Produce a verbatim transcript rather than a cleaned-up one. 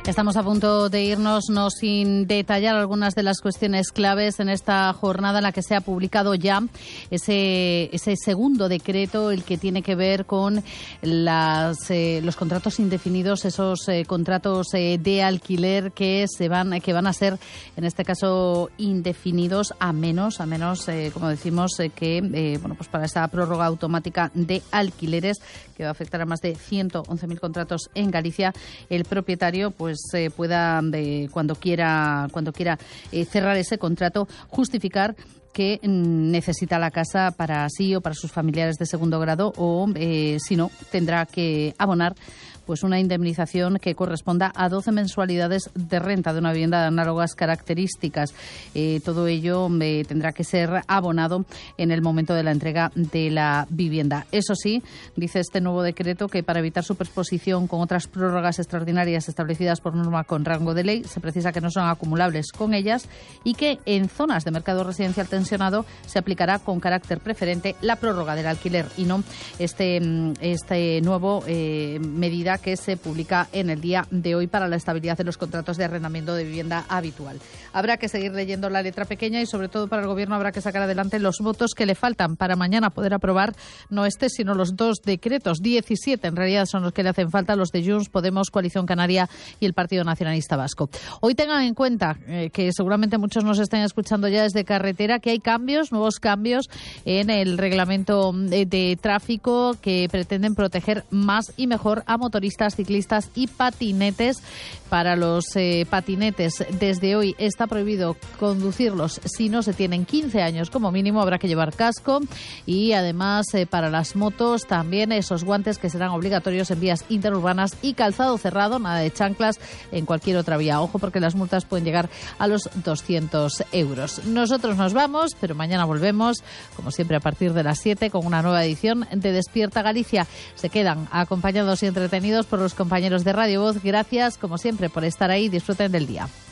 Estamos a punto de irnos, no sin detallar algunas de las cuestiones claves en esta jornada en la que se ha publicado ya ese, ese segundo decreto, el que tiene que ver con las, eh, los contratos indefinidos, esos eh, contratos eh, de alquiler que se van, que van a ser, en este caso, indefinidos a menos, a menos, eh, como decimos, eh, que eh, bueno, pues para esta prórroga automática de alquileres que va a afectar a más de ciento once mil contratos en Galicia, el propietario pues eh, pueda, de, cuando quiera, cuando quiera eh, cerrar ese contrato, justificar que necesita la casa para sí o para sus familiares de segundo grado o, eh, si no, tendrá que abonar pues una indemnización que corresponda a doce mensualidades de renta de una vivienda de análogas características. Eh, todo ello eh, tendrá que ser abonado en el momento de la entrega de la vivienda. Eso sí, dice este nuevo decreto que para evitar superposición con otras prórrogas extraordinarias establecidas por norma con rango de ley, se precisa que no son acumulables con ellas y que en zonas de mercado residencial tensionado se aplicará con carácter preferente la prórroga del alquiler y no este, este nuevo eh, medida que se publica en el día de hoy para la estabilidad de los contratos de arrendamiento de vivienda habitual. Habrá que seguir leyendo la letra pequeña y sobre todo para el Gobierno habrá que sacar adelante los votos que le faltan para mañana poder aprobar no este sino los dos decretos, diecisiete en realidad son los que le hacen falta, los de Junts, Podemos, Coalición Canaria y el Partido Nacionalista Vasco. Hoy tengan en cuenta eh, que seguramente muchos nos estén escuchando ya desde carretera, que hay cambios, nuevos cambios en el reglamento de, de tráfico que pretenden proteger más y mejor a motoristas, ciclistas y patinetes. Para los eh, patinetes, desde hoy está prohibido conducirlos si no se tienen quince años como mínimo, habrá que llevar casco y además eh, para las motos también esos guantes que serán obligatorios en vías interurbanas y calzado cerrado, nada de chanclas en cualquier otra vía. Ojo porque las multas pueden llegar a los doscientos euros. Nosotros nos vamos, pero mañana volvemos, como siempre a partir de las siete, con una nueva edición de Despierta Galicia. Se quedan acompañados y entretenidos por los compañeros de Radio Voz. Gracias, como siempre, por estar ahí. Disfruten del día.